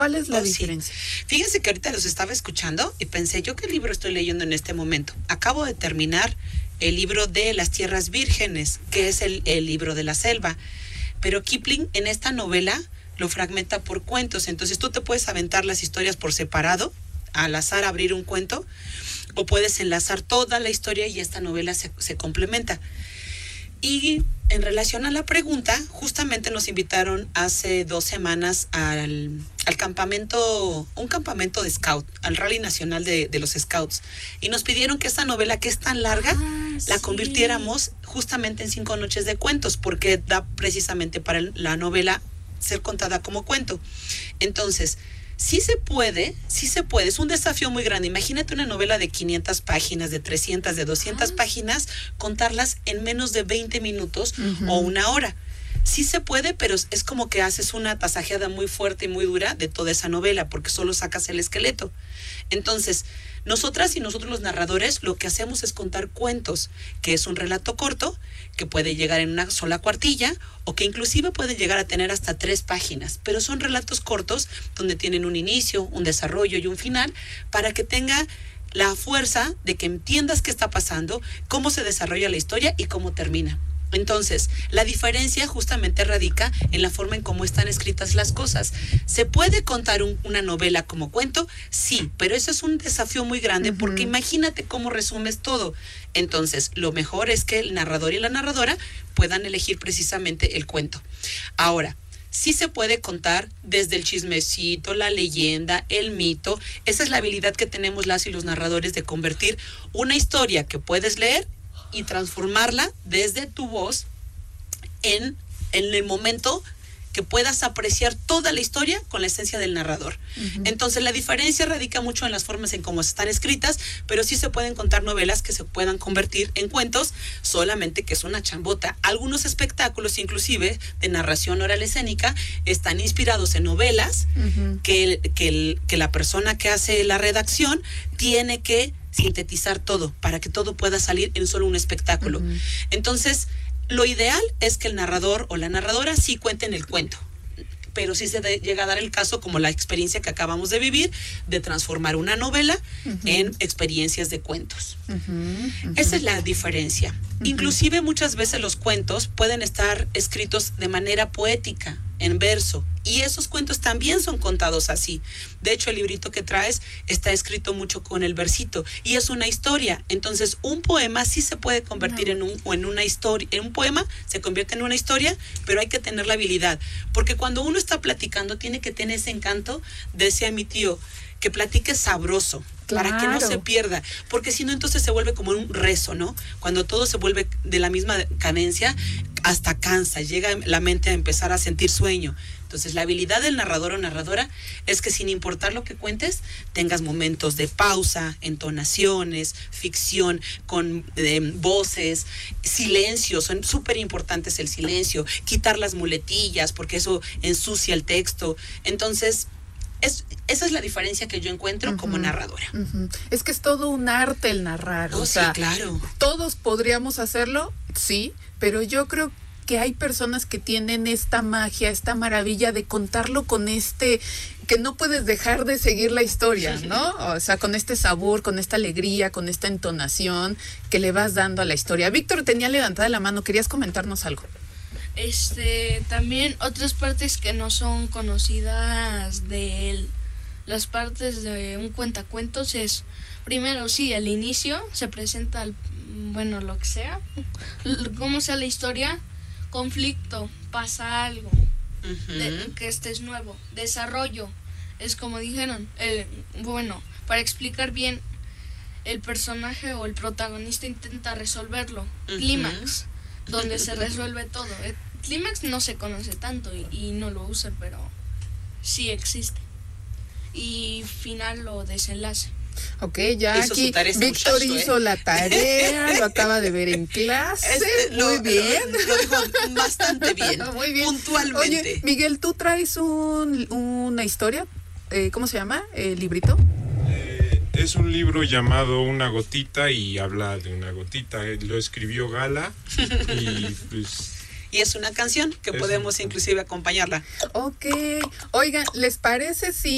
¿Cuál es la Sí. diferencia? Fíjense que ahorita los estaba escuchando y pensé, ¿yo qué libro estoy leyendo en este momento? Acabo de terminar el libro de Las Tierras Vírgenes, que es el libro de la selva. Pero Kipling en esta novela lo fragmenta por cuentos. Entonces tú te puedes aventar las historias por separado, al azar abrir un cuento, o puedes enlazar toda la historia y esta novela se complementa. Y en relación a la pregunta, justamente nos invitaron hace 2 semanas al campamento, un campamento de scout, al Rally Nacional de los Scouts. Y nos pidieron que esta novela, que es tan larga, la sí. convirtiéramos justamente en 5 noches de cuentos, porque da precisamente para la novela ser contada como cuento. Entonces, sí se puede, es un desafío muy grande. Imagínate una novela de 500 páginas, de 300, de 200 páginas, contarlas en menos de 20 minutos o 1 hora. Sí se puede, pero es como que haces una tasajeada muy fuerte y muy dura de toda esa novela, porque solo sacas el esqueleto. Entonces, nosotras y nosotros los narradores lo que hacemos es contar cuentos, que es un relato corto, que puede llegar en una sola cuartilla, o que inclusive puede llegar a tener hasta 3 páginas, pero son relatos cortos donde tienen un inicio, un desarrollo y un final, para que tenga la fuerza de que entiendas qué está pasando, cómo se desarrolla la historia y cómo termina. Entonces, la diferencia justamente radica en la forma en cómo están escritas las cosas. ¿Se puede contar una novela como cuento? Sí, pero eso es un desafío muy grande porque imagínate cómo resumes todo. Entonces, lo mejor es que el narrador y la narradora puedan elegir precisamente el cuento. Ahora, sí se puede contar desde el chismecito, la leyenda, el mito. Esa es la habilidad que tenemos las y los narradores de convertir una historia que puedes leer y transformarla desde tu voz en el momento que puedas apreciar toda la historia con la esencia del narrador. Entonces la diferencia radica mucho en las formas en cómo están escritas, pero sí se pueden contar novelas que se puedan convertir en cuentos, solamente que es una chambota. Algunos espectáculos, inclusive de narración oral escénica, están inspirados en novelas que la persona que hace la redacción tiene que sintetizar todo para que todo pueda salir en solo un espectáculo. Entonces, lo ideal es que el narrador o la narradora sí cuenten el cuento, pero sí se llega a dar el caso, como la experiencia que acabamos de vivir, de transformar una novela en experiencias de cuentos. Esa es la diferencia. Inclusive muchas veces los cuentos pueden estar escritos de manera poética, en verso, y esos cuentos también son contados así. De hecho, el librito que traes está escrito mucho con el versito y es una historia. Entonces, un poema sí se puede convertir en una historia. En un poema se convierte en una historia, pero hay que tener la habilidad, porque cuando uno está platicando tiene que tener ese encanto, decía mi tío, que platique sabroso, para que no se pierda, porque si no entonces se vuelve como un rezo, ¿no? Cuando todo se vuelve de la misma cadencia, hasta cansa, llega la mente a empezar a sentir sueño. Entonces la habilidad del narrador o narradora es que sin importar lo que cuentes, tengas momentos de pausa, entonaciones, ficción, con voces, silencios, son súper importantes el silencio, quitar las muletillas, porque eso ensucia el texto. Entonces, esa es la diferencia que yo encuentro como narradora. Es que es todo un arte el narrar. O sea, sí, claro. Todos podríamos hacerlo, sí, pero yo creo que hay personas que tienen esta magia, esta maravilla de contarlo con que no puedes dejar de seguir la historia, ¿no? O sea, con este sabor, con esta alegría, con esta entonación que le vas dando a la historia. Víctor tenía levantada la mano, ¿querías comentarnos algo? También otras partes que no son conocidas de él. Las partes de un cuentacuentos es, primero, sí, al inicio se presenta, lo que sea, cómo sea la historia, conflicto, pasa algo, que este es nuevo, desarrollo, es como dijeron, para explicar bien, el personaje o el protagonista intenta resolverlo, clímax, donde se resuelve todo. El clímax no se conoce tanto y no lo usa, pero sí existe. Y final o desenlace. Ok, ya hizo aquí Víctor muchacho, hizo la tarea, lo acaba de ver en clase, muy bien. Lo dijo bastante bien, muy bien. Puntualmente. Oye, Miguel, ¿tú traes una historia? ¿Cómo se llama el librito? Es un libro llamado Una Gotita y habla de una gotita. Lo escribió Gala y pues... Y es una canción que podemos inclusive acompañarla. Ok. Oigan, ¿les parece si